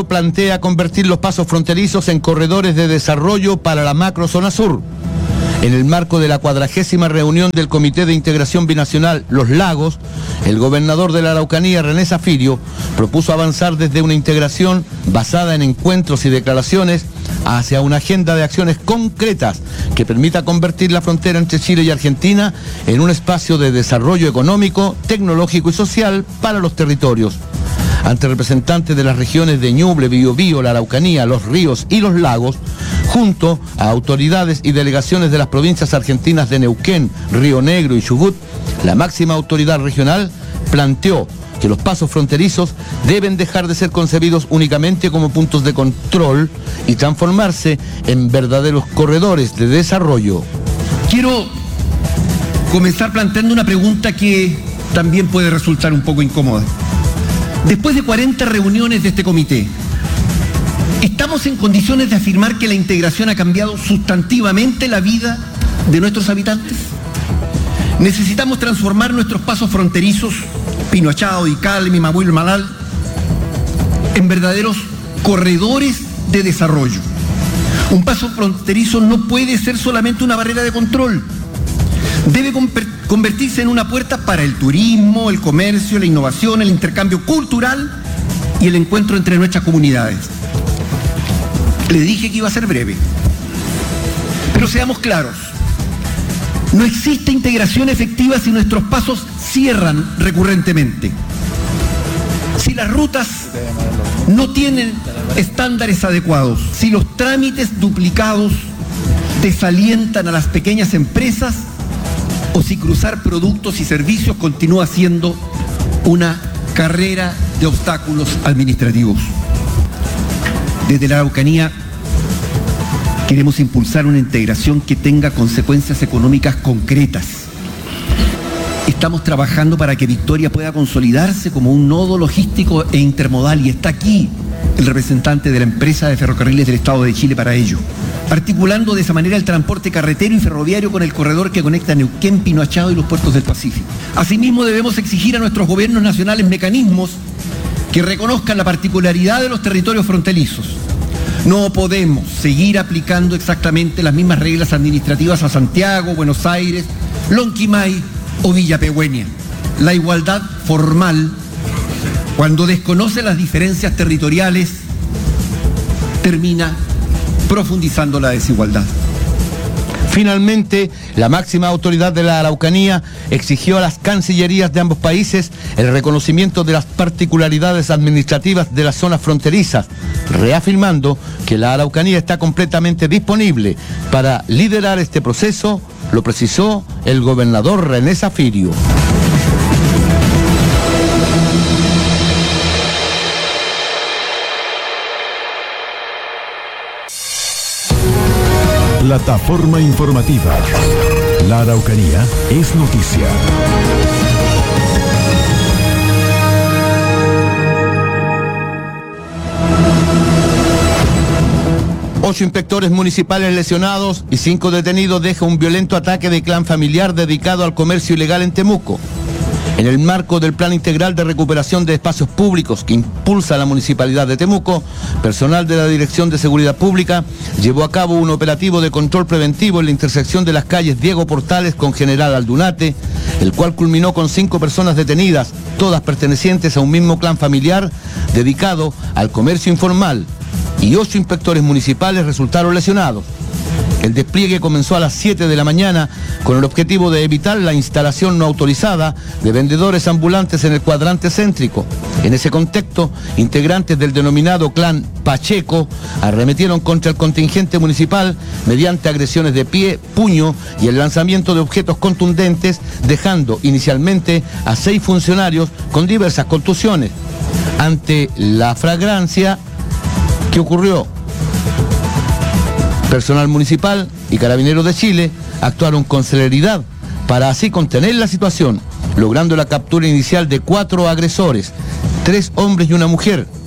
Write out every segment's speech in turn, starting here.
plantea convertir los pasos fronterizos en corredores de desarrollo para la macrozona sur. En el marco de la 40ª reunión del Comité de Integración Binacional Los Lagos, el gobernador de la Araucanía, René Zafirio, propuso avanzar desde una integración basada en encuentros y declaraciones hacia una agenda de acciones concretas que permita convertir la frontera entre Chile y Argentina en un espacio de desarrollo económico, tecnológico y social para los territorios. Ante representantes de las regiones de Ñuble, Biobío, la Araucanía, Los Ríos y Los Lagos, junto a autoridades y delegaciones de las provincias argentinas de Neuquén, Río Negro y Chubut, la máxima autoridad regional planteó que los pasos fronterizos deben dejar de ser concebidos únicamente como puntos de control y transformarse en verdaderos corredores de desarrollo. Quiero comenzar planteando una pregunta que también puede resultar un poco incómoda. Después de 40 reuniones de este comité, ¿estamos en condiciones de afirmar que la integración ha cambiado sustantivamente la vida de nuestros habitantes? ¿Necesitamos transformar nuestros pasos fronterizos, Pinochao, Icalmi, Mabuil, Malal, en verdaderos corredores de desarrollo? Un paso fronterizo no puede ser solamente una barrera de control. Debe convertirse en una puerta para el turismo, el comercio, la innovación, el intercambio cultural y el encuentro entre nuestras comunidades. Le dije que iba a ser breve, pero seamos claros. No existe integración efectiva si nuestros pasos cierran recurrentemente. Si las rutas no tienen estándares adecuados, si los trámites duplicados desalientan a las pequeñas empresas, o si cruzar productos y servicios continúa siendo una carrera de obstáculos administrativos. Desde la Araucanía queremos impulsar una integración que tenga consecuencias económicas concretas. Estamos trabajando para que Victoria pueda consolidarse como un nodo logístico e intermodal, y está aquí el representante de la empresa de ferrocarriles del Estado de Chile para ello, articulando de esa manera el transporte carretero y ferroviario con el corredor que conecta Neuquén, Pinochao y los puertos del Pacífico. Asimismo, debemos exigir a nuestros gobiernos nacionales mecanismos que reconozcan la particularidad de los territorios fronterizos. No podemos seguir aplicando exactamente las mismas reglas administrativas a Santiago, Buenos Aires, Lonquimay o Villa Pehuen. La igualdad formal, cuando desconoce las diferencias territoriales, termina profundizando la desigualdad. Finalmente, la máxima autoridad de la Araucanía exigió a las cancillerías de ambos países el reconocimiento de las particularidades administrativas de las zonas fronterizas, reafirmando que la Araucanía está completamente disponible para liderar este proceso, lo precisó el gobernador René Zafirio. Plataforma informativa. La Araucanía es noticia. Ocho inspectores municipales lesionados y 5 detenidos deja un violento ataque de clan familiar dedicado al comercio ilegal en Temuco. En el marco del Plan Integral de Recuperación de Espacios Públicos que impulsa la Municipalidad de Temuco, personal de la Dirección de Seguridad Pública llevó a cabo un operativo de control preventivo en la intersección de las calles Diego Portales con General Aldunate, el cual culminó con 5 personas detenidas, todas pertenecientes a un mismo clan familiar dedicado al comercio informal, y 8 inspectores municipales resultaron lesionados. El despliegue comenzó a las 7 de la mañana con el objetivo de evitar la instalación no autorizada de vendedores ambulantes en el cuadrante céntrico. En ese contexto, integrantes del denominado clan Pacheco arremetieron contra el contingente municipal mediante agresiones de pie, puño y el lanzamiento de objetos contundentes, dejando inicialmente a 6 funcionarios con diversas contusiones. Ante la flagrancia que ocurrió, personal municipal y carabineros de Chile actuaron con celeridad para así contener la situación, logrando la captura inicial de 4 agresores, 3 hombres y una mujer,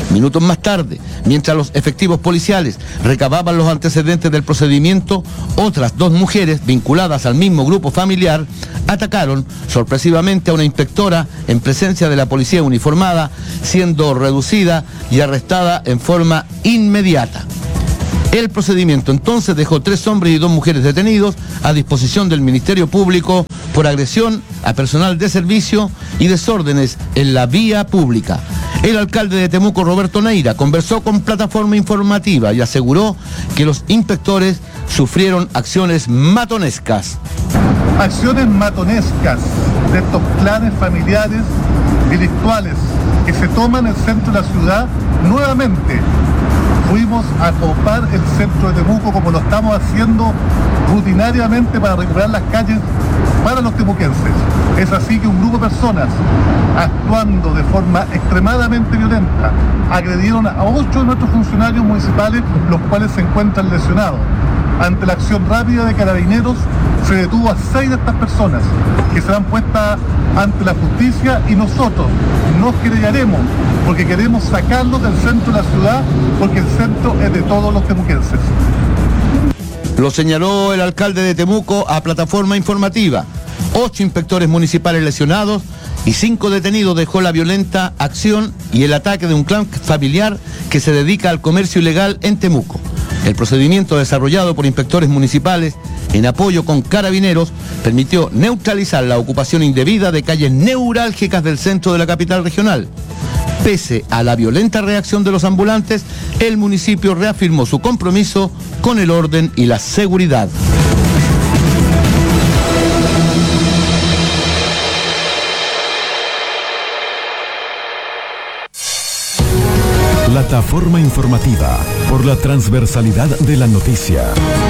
Minutos más tarde, mientras los efectivos policiales recababan los antecedentes del procedimiento, otras 2 mujeres vinculadas al mismo grupo familiar atacaron sorpresivamente a una inspectora en presencia de la policía uniformada, siendo reducida y arrestada en forma inmediata. El procedimiento entonces dejó 3 hombres y 2 mujeres detenidos a disposición del Ministerio Público por agresión a personal de servicio y desórdenes en la vía pública. El alcalde de Temuco, Roberto Neira, conversó con Plataforma Informativa y aseguró que los inspectores sufrieron acciones matonescas. Acciones matonescas de estos clanes familiares delictuales que se toman el centro de la ciudad nuevamente. Fuimos a copar el centro de Temuco como lo estamos haciendo rutinariamente para recuperar las calles para los temuquenses. Es así que un grupo de personas, actuando de forma extremadamente violenta, agredieron a 8 de nuestros funcionarios municipales, los cuales se encuentran lesionados. Ante la acción rápida de Carabineros, se detuvo a 6 de estas personas, que serán puestas ante la justicia, y nosotros nos querellaremos porque queremos sacarlos del centro de la ciudad, porque el centro es de todos los temuquenses. Lo señaló el alcalde de Temuco a Plataforma Informativa. 8 inspectores municipales lesionados y 5 detenidos dejó la violenta acción y el ataque de un clan familiar que se dedica al comercio ilegal en Temuco. El procedimiento desarrollado por inspectores municipales en apoyo con Carabineros permitió neutralizar la ocupación indebida de calles neurálgicas del centro de la capital regional. Pese a la violenta reacción de los ambulantes, el municipio reafirmó su compromiso con el orden y la seguridad. Plataforma Informativa, por la transversalidad de la noticia.